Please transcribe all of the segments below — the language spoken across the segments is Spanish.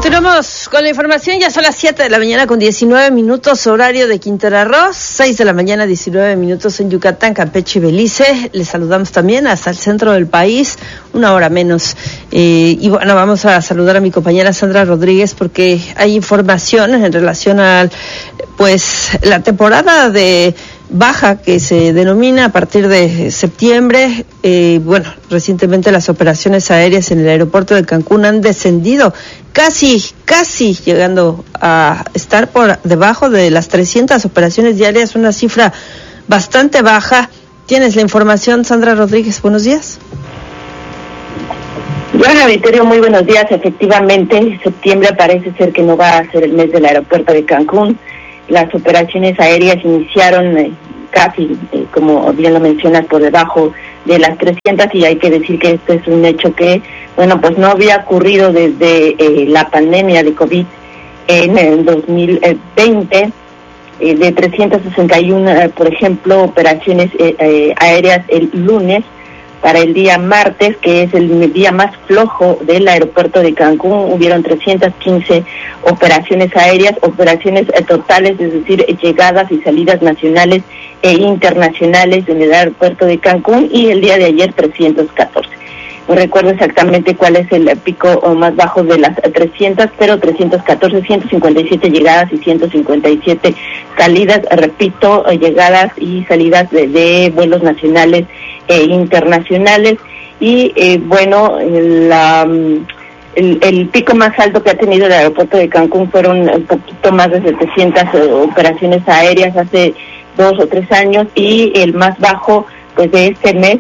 Continuamos con la información, ya son las 7 de la mañana con 19 minutos, horario de Quintana Roo, 6 de la mañana 19 minutos en Yucatán, Campeche y Belice. Les saludamos también hasta el centro del país, una hora menos. Y bueno, vamos a saludar a mi compañera Sandra Rodríguez porque hay información en relación a la temporada de baja que se denomina a partir de septiembre. Recientemente las operaciones aéreas en el aeropuerto de Cancún han descendido casi llegando a estar por debajo de las 300 operaciones diarias, una cifra bastante baja. Tienes la información, Sandra Rodríguez, buenos días. Joana Vittorio, muy buenos días. Efectivamente, septiembre parece ser que no va a ser el mes del aeropuerto de Cancún. Las operaciones aéreas iniciaron casi, como bien lo mencionas, por debajo de las 300, y hay que decir que este es un hecho que, pues no había ocurrido desde la pandemia de COVID en el 2020, de 361, por ejemplo, operaciones aéreas el lunes. Para el día martes, que es el día más flojo del aeropuerto de Cancún, hubieron 315 operaciones aéreas, operaciones totales, es decir, llegadas y salidas nacionales e internacionales en el aeropuerto de Cancún, y el día de ayer 314. No recuerdo exactamente cuál es el pico más bajo de las 300, pero 314, 157 llegadas y 157 salidas, repito, llegadas y salidas de vuelos nacionales e internacionales. Y el pico más alto que ha tenido el aeropuerto de Cancún fueron un poquito más de 700 operaciones aéreas hace 2 o 3 años, y el más bajo de este mes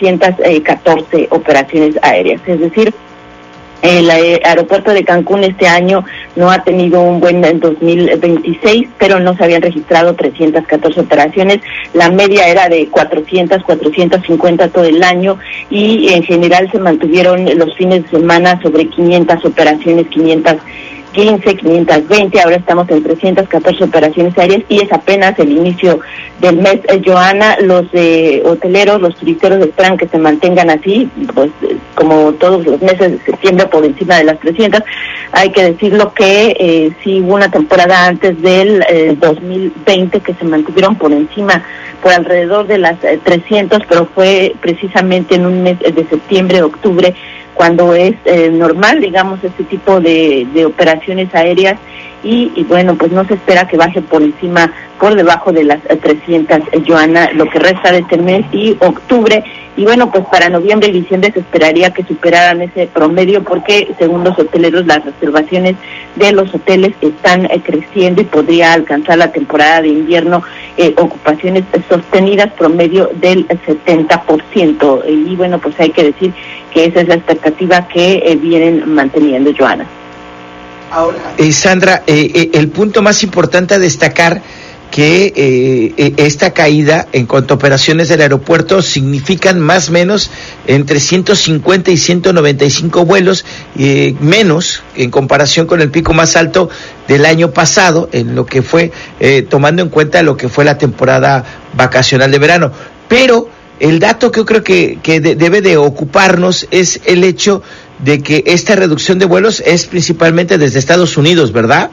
314 operaciones aéreas. Es decir, el aeropuerto de Cancún este año no ha tenido un buen 2026, pero no se habían registrado 314 operaciones. La media era de 400, 450 todo el año, y en general se mantuvieron los fines de semana sobre 500 operaciones, 515, 520, ahora estamos en 314 operaciones aéreas, y es apenas el inicio del mes. Joana, los hoteleros, los turisteros esperan que se mantengan así, como todos los meses de septiembre, por encima de las 300. Hay que decirlo que sí hubo una temporada antes del 2020 que se mantuvieron por alrededor de las 300, pero fue precisamente en un mes de septiembre, octubre, cuando es normal, digamos, este tipo de operaciones aéreas, y pues no se espera que baje por debajo de las 300, Joana, lo que resta de este mes y octubre. Y pues para noviembre y diciembre se esperaría que superaran ese promedio, porque según los hoteleros las reservaciones de los hoteles están creciendo, y podría alcanzar la temporada de invierno ocupaciones sostenidas promedio del 70%. Y pues hay que decir que esa es la expectativa que vienen manteniendo, Joana. Ahora, Sandra, el punto más importante a destacar que esta caída en cuanto a operaciones del aeropuerto significan más o menos entre 150 y 195 vuelos menos en comparación con el pico más alto del año pasado, en lo que fue tomando en cuenta lo que fue la temporada vacacional de verano. Pero el dato que yo creo que debe de ocuparnos es el hecho de que esta reducción de vuelos es principalmente desde Estados Unidos, ¿verdad?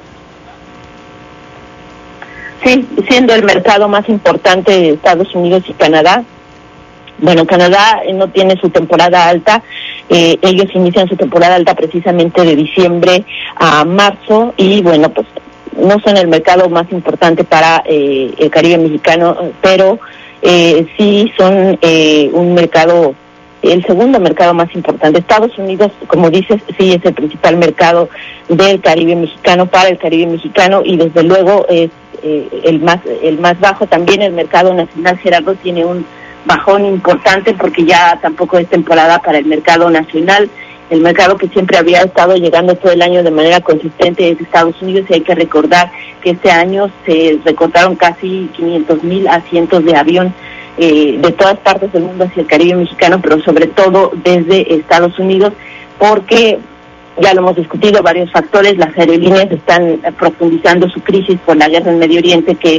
Sí, siendo el mercado más importante de Estados Unidos y Canadá. Canadá no tiene su temporada alta. Ellos inician su temporada alta precisamente de diciembre a marzo, y pues no son el mercado más importante para el Caribe mexicano, pero sí son un mercado, el segundo mercado más importante. Estados Unidos, como dices, sí es el principal mercado del Caribe mexicano, para el Caribe mexicano, y desde luego es el más bajo. También el mercado nacional, Gerardo, tiene un bajón importante porque ya tampoco es temporada para el mercado nacional. El mercado que siempre había estado llegando todo el año de manera consistente es Estados Unidos, y hay que recordar que este año se recortaron casi 500,000 asientos de avión de todas partes del mundo hacia el Caribe mexicano, pero sobre todo desde Estados Unidos, porque ya lo hemos discutido, varios factores. Las aerolíneas están profundizando su crisis por la guerra en Medio Oriente, que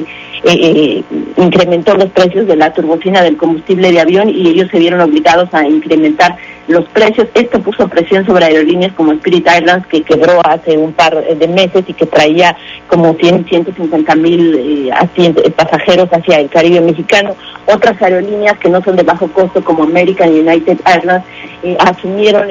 incrementó los precios de la turbocina del combustible de avión, y ellos se vieron obligados a incrementar los precios. Esto puso presión sobre aerolíneas como Spirit Airlines, que quebró hace un par de meses y que traía como 150,000 pasajeros hacia el Caribe mexicano. Otras aerolíneas que no son de bajo costo como American y United Airlines asumieron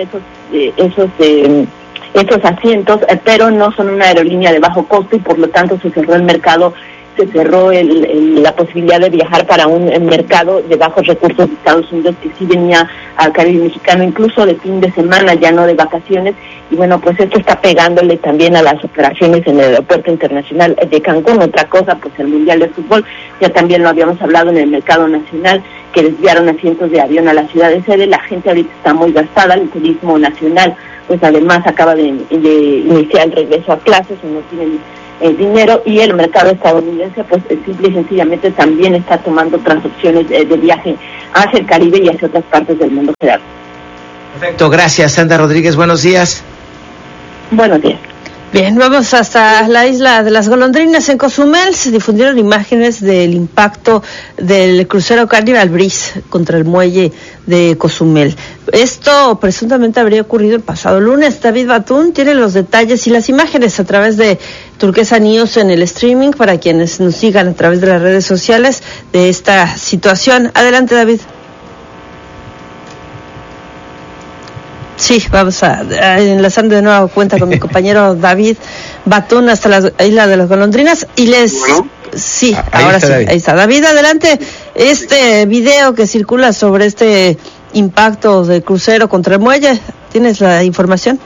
estos asientos, pero no son una aerolínea de bajo costo y por lo tanto se cerró el mercado, se cerró la posibilidad de viajar para un mercado de bajos recursos de Estados Unidos que sí venía al Caribe mexicano, incluso de fin de semana, ya no de vacaciones. Y bueno, pues esto está pegándole también a las operaciones en el Aeropuerto Internacional de Cancún. Otra cosa, pues el Mundial de Fútbol, ya también lo habíamos hablado en el mercado nacional, que desviaron asientos de avión a la ciudad de sede. La gente ahorita está muy gastada, el turismo nacional pues además acaba de iniciar el regreso a clases y no tienen dinero, y el mercado estadounidense pues simple y sencillamente también está tomando otras opciones de viaje hacia el Caribe y hacia otras partes del mundo. Perfecto, gracias Sandra Rodríguez, buenos días. Buenos días. Bien, vamos hasta la isla de las Golondrinas. En Cozumel se difundieron imágenes del impacto del crucero Carnival Breeze contra el muelle de Cozumel. Esto presuntamente habría ocurrido el pasado lunes. David Batún tiene los detalles y las imágenes a través de Turquesa News en el streaming para quienes nos sigan a través de las redes sociales de esta situación. Adelante, David. Sí, vamos a enlazando de nuevo cuenta con mi compañero David Batún hasta la isla de las Golondrinas y Bueno. Sí, ahora sí, David. Ahí está. David, adelante. Este video que circula sobre este impacto de crucero contra el muelle, ¿tienes la información?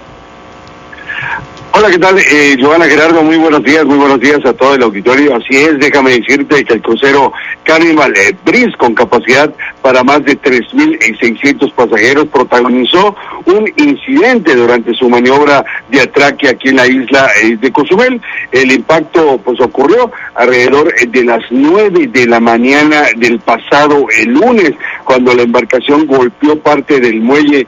Hola, ¿qué tal? Joana, Gerardo, muy buenos días a todo el auditorio. Así es, déjame decirte que el crucero Carnival Breeze, con capacidad para más de 3,600 pasajeros, protagonizó un incidente durante su maniobra de atraque aquí en la isla de Cozumel. El impacto pues ocurrió alrededor de las 9 de la mañana del pasado lunes, cuando la embarcación golpeó parte del muelle.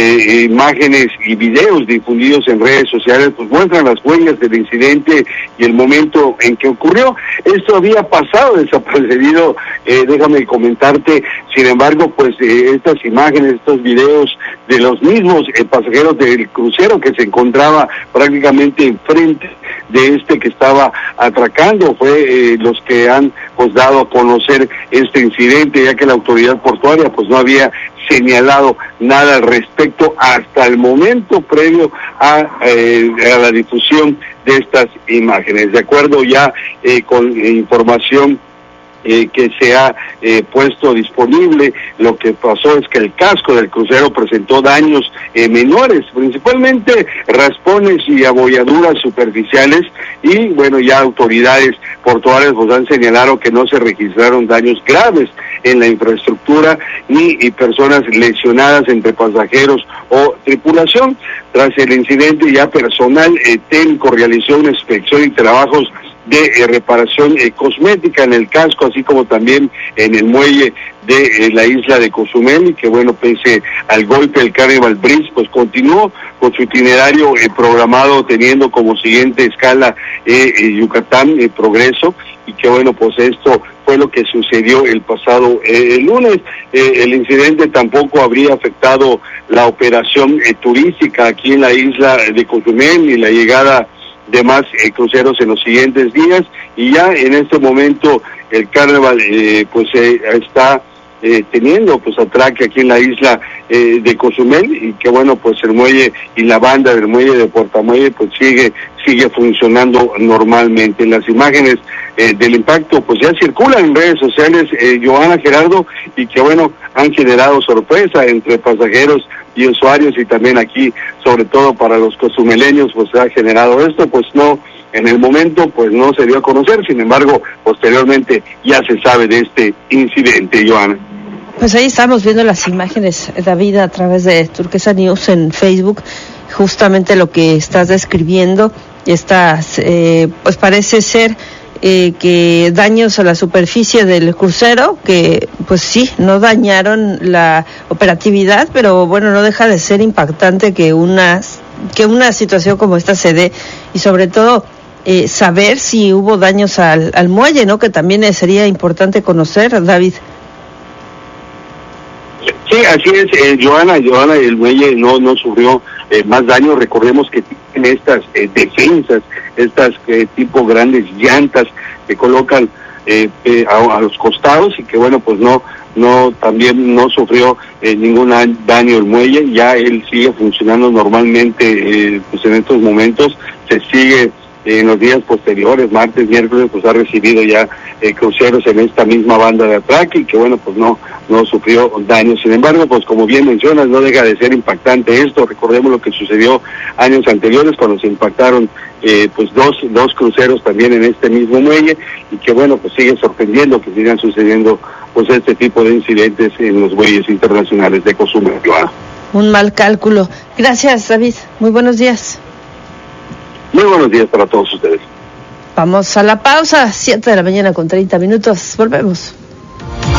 Imágenes y videos difundidos en redes sociales pues muestran las huellas del incidente y el momento en que ocurrió. Esto había pasado desapercibido, déjame comentarte. Sin embargo, pues estas imágenes, estos videos de los mismos pasajeros del crucero que se encontraba prácticamente enfrente de este que estaba atracando, fue los que han pues dado a conocer este incidente, ya que la autoridad portuaria pues no había señalado nada al respecto hasta el momento previo a la difusión de estas imágenes. De acuerdo ya con información que se ha puesto disponible, lo que pasó es que el casco del crucero presentó daños menores, principalmente raspones y abolladuras superficiales, y bueno, ya autoridades portuarias pues han señalado que no se registraron daños graves en la infraestructura ni personas lesionadas entre pasajeros o tripulación. Tras el incidente, ya personal técnico realizó una inspección y trabajos de reparación cosmética en el casco, así como también en el muelle de la isla de Cozumel, y que bueno, pese al golpe el Carnival Breeze pues continuó con su itinerario programado, teniendo como siguiente escala Yucatán, Progreso, y que bueno, pues esto fue lo que sucedió el pasado lunes. El incidente tampoco habría afectado la operación turística aquí en la isla de Cozumel ni la llegada de más cruceros en los siguientes días, y ya en este momento el Carnival pues está teniendo pues atraque aquí en la isla de Cozumel, y que bueno, pues el muelle y la banda del muelle de Portamuelle pues sigue funcionando normalmente. Las imágenes del impacto pues ya circulan en redes sociales, Joana, Gerardo, y que bueno, han generado sorpresa entre pasajeros y usuarios, y también aquí, sobre todo para los cozumeleños, pues se ha generado esto. Pues no, en el momento pues no se dio a conocer, sin embargo, posteriormente ya se sabe de este incidente, Joana. Pues ahí estamos viendo las imágenes, David, a través de Turquesa News en Facebook, justamente lo que estás describiendo. Pues parece ser que daños a la superficie del crucero, que pues sí, no dañaron la operatividad, pero bueno, no deja de ser impactante que una situación como esta se dé, y sobre todo saber si hubo daños al muelle, ¿no? Que también sería importante conocer, David. Sí, así es, Joana, el muelle no sufrió más daño. Recordemos que tiene estas defensas, estas tipo grandes llantas que colocan a los costados, y que bueno, pues también no sufrió ningún daño el muelle. Ya él sigue funcionando normalmente, pues en estos momentos se sigue. En los días posteriores, martes, miércoles, pues ha recibido ya cruceros en esta misma banda de atraque, y que bueno, pues no sufrió daño. Sin embargo, pues como bien mencionas, no deja de ser impactante esto. Recordemos lo que sucedió años anteriores cuando se impactaron pues dos cruceros también en este mismo muelle, y que bueno, pues sigue sorprendiendo que sigan sucediendo pues este tipo de incidentes en los muelles internacionales de Cozumel. Un mal cálculo. Gracias, David. Muy buenos días. Muy buenos días para todos ustedes. Vamos a la pausa, 7 de la mañana con 30 minutos. Volvemos.